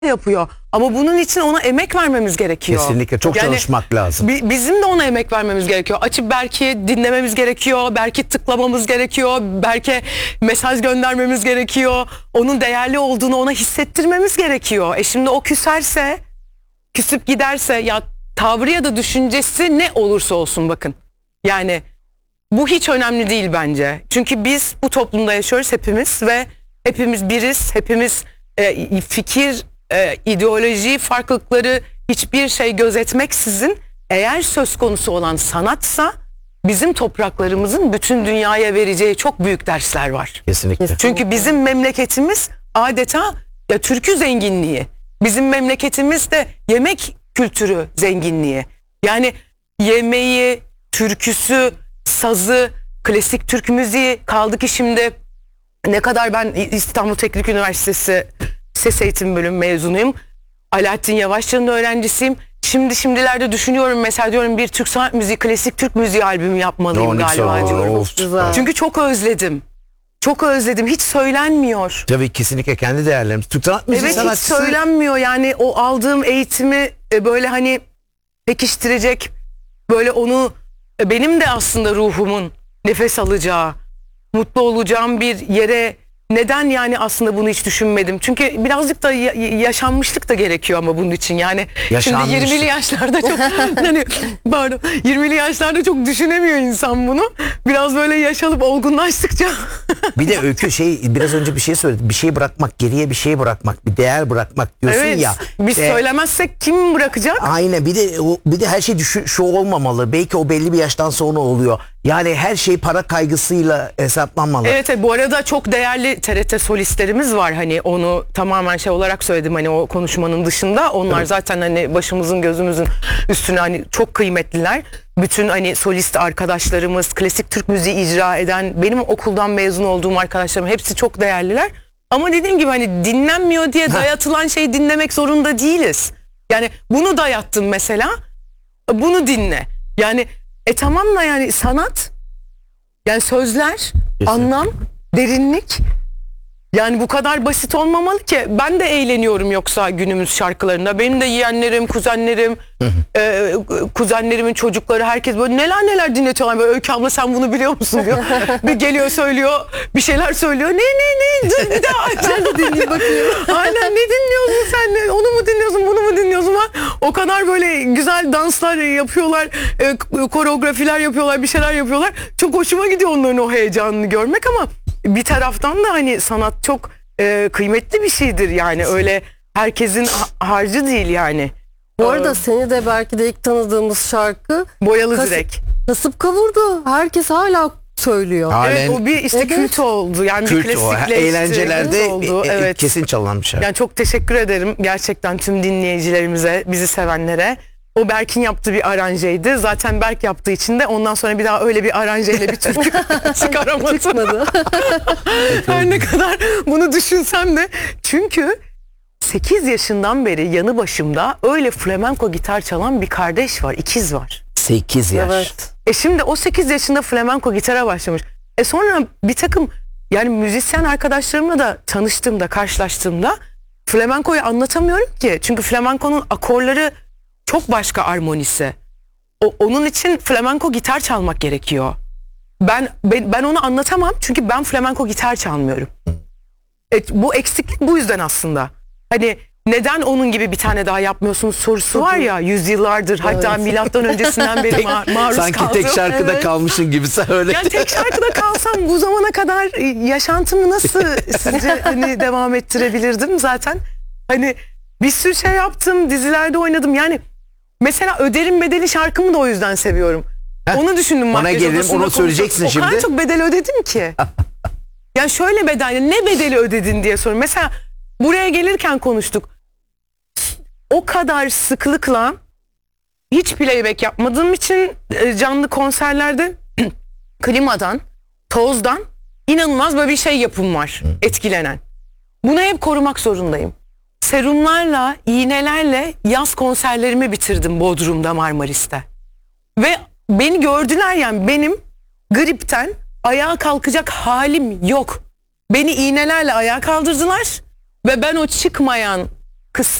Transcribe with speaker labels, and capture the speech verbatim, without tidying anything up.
Speaker 1: yapıyor. Ama bunun için ona emek vermemiz gerekiyor.
Speaker 2: Kesinlikle çok
Speaker 1: yani,
Speaker 2: çalışmak lazım.
Speaker 1: Bi bizim de ona emek vermemiz gerekiyor. Açıp belki dinlememiz gerekiyor. Belki tıklamamız gerekiyor. Belki mesaj göndermemiz gerekiyor. Onun değerli olduğunu ona hissettirmemiz gerekiyor. E şimdi o küserse, küsüp giderse ya tavrı ya da düşüncesi ne olursa olsun bakın. Yani bu hiç önemli değil bence. Çünkü biz bu toplumda yaşıyoruz hepimiz ve hepimiz biriz. Hepimiz e, fikir, e, ideoloji farklılıkları hiçbir şey gözetmeksizin eğer söz konusu olan sanatsa bizim topraklarımızın bütün dünyaya vereceği çok büyük dersler var.
Speaker 2: Kesinlikle.
Speaker 1: Çünkü bizim memleketimiz adeta ya türkü zenginliği. Bizim memleketimiz de yemek kültürü zenginliği. Yani yemeği, türküsü, sazı, klasik Türk müziği, kaldı ki şimdi ne kadar ben İstanbul Teknik Üniversitesi Ses Eğitimi Bölümü mezunuyum. Alaaddin Yavaşçı'nın öğrencisiyim. Şimdi şimdilerde düşünüyorum mesela diyorum bir Türk sanat müziği, klasik Türk müziği albümü yapmalıyım
Speaker 2: No,
Speaker 1: galiba diyorum.
Speaker 2: of, güzel.
Speaker 1: Çünkü çok özledim. Çok özledim. Hiç söylenmiyor.
Speaker 2: Tabii kesinlikle kendi değerlerimiz. Türk sanat müziği
Speaker 1: Evet
Speaker 2: sanatçısı...
Speaker 1: hiç söylenmiyor. Yani o aldığım eğitimi böyle hani pekiştirecek, böyle onu benim de aslında ruhumun nefes alacağı, mutlu olacağım bir yere neden yani aslında bunu hiç düşünmedim. Çünkü birazcık da yaşanmışlık da gerekiyor ama bunun için yani. Şimdi yirmili yaşlarda çok hani pardon yirmili yaşlarda çok düşünemiyor insan bunu. Biraz böyle yaşalıp olgunlaştıkça.
Speaker 2: Bir de Öykü şey biraz önce bir şey söyledi. Bir şey bırakmak, geriye bir şey bırakmak, bir değer bırakmak diyorsun
Speaker 1: evet,
Speaker 2: ya.
Speaker 1: Biz e, söylemezsek kim bırakacak?
Speaker 2: Aynen bir de bir de her şey düşün, şu olmamalı. Belki o belli bir yaştan sonra oluyor. Yani her şey para kaygısıyla hesaplanmalı.
Speaker 1: Evet, evet bu arada çok değerli T R T solistlerimiz var, hani onu tamamen şey olarak söyledim hani o konuşmanın dışında. Onlar evet. Zaten hani başımızın gözümüzün üstüne hani çok kıymetliler. Bütün hani solist arkadaşlarımız, klasik Türk müziği icra eden, benim okuldan mezun olduğum arkadaşlarım hepsi çok değerliler. Ama dediğim gibi hani dinlenmiyor diye dayatılan şeyi dinlemek zorunda değiliz. Yani bunu dayattım mesela, bunu dinle. Yani e tamam da yani sanat, yani sözler, kesinlikle. Anlam, derinlik, yani bu kadar basit olmamalı ki. Ben de eğleniyorum yoksa günümüz şarkılarında. Benim de yeğenlerim, kuzenlerim, e, kuzenlerimin çocukları, herkes böyle neler neler dinletiyorlar. Böyle Öykü abla sen bunu biliyor musun diyor. Bir geliyor söylüyor, bir şeyler söylüyor. Ne ne ne dur bir daha açacağım da dinleyeyim bakayım. Aynen, ne dinliyorsun sen, ne? Onu mu dinliyorsun, bunu mu dinliyorsun? O kadar böyle güzel danslar yapıyorlar, e, koreografiler yapıyorlar, bir şeyler yapıyorlar. Çok hoşuma gidiyor onların o heyecanını görmek ama bir taraftan da hani sanat çok e, kıymetli bir şeydir yani. Kesinlikle. Öyle herkesin ha harcı değil yani.
Speaker 3: Bu arada seni de belki de ilk tanıdığımız şarkı
Speaker 1: Boyalı
Speaker 3: Kas
Speaker 1: Direk.
Speaker 3: Kasıp kavurdu. Herkes hala söylüyor.
Speaker 2: Halen,
Speaker 1: evet o bir işte evet. Kült oldu. Yani
Speaker 2: kült
Speaker 1: bir klasikleşti.
Speaker 2: Eğlencelerde
Speaker 1: oldu.
Speaker 2: E,
Speaker 1: evet.
Speaker 2: kesin çalınan bir şarkı.
Speaker 1: Yani çok teşekkür ederim gerçekten tüm dinleyicilerimize, bizi sevenlere. O Berk'in yaptığı bir aranjeydi. Zaten Berk yaptığı için de ondan sonra bir daha öyle bir aranjeyle bir türkü çıkaramadım.
Speaker 3: Çıkmadı.
Speaker 1: Her ne kadar bunu düşünsem de. Çünkü sekiz yaşından beri yanı başımda öyle flamenko gitar çalan bir kardeş var. İkiz var.
Speaker 2: sekiz yaş.
Speaker 3: Evet.
Speaker 1: E şimdi o sekiz yaşında flamenko gitara başlamış. E sonra bir takım yani müzisyen arkadaşlarımla da tanıştığımda, karşılaştığımda flamenkoyu anlatamıyorum ki. Çünkü flamenkonun akorları çok başka armonisi. O, onun için flamenko gitar çalmak gerekiyor. Ben, ben ben onu anlatamam çünkü ben flamenko gitar çalmıyorum. E, bu eksiklik bu yüzden aslında. Hani neden onun gibi bir tane daha yapmıyorsunuz sorusu var ya yüzyıllardır, evet. Hatta milattan öncesinden beri ma maruz
Speaker 2: Sanki
Speaker 1: kaldım.
Speaker 2: tek şarkıda evet. kalmışsın gibi sen öyle.
Speaker 1: Yani tek şarkıda kalsam bu zamana kadar yaşantımı nasıl sizce hani devam ettirebilirdim zaten. Hani bir sürü şey yaptım, dizilerde oynadım yani. Mesela Öder'in Bedeli şarkımı da o yüzden seviyorum. Heh, onu düşündüm.
Speaker 2: Bana gelelim, onu söyleyeceksin şimdi.
Speaker 1: O kadar çok bedel ödedim ki. Yani şöyle bedel, ne bedeli ödedin diye soruyorum. Mesela buraya gelirken konuştuk. O kadar sıklıkla hiç playback yapmadığım için canlı konserlerde klimadan, tozdan inanılmaz böyle bir şey yapım var, etkilenen. Bunu hep korumak zorundayım. Serumlarla, iğnelerle yaz konserlerimi bitirdim Bodrum'da, Marmaris'te. Ve beni gördüler yani, benim gripten ayağa kalkacak halim yok. Beni iğnelerle ayağa kaldırdılar ve ben o çıkmayan kız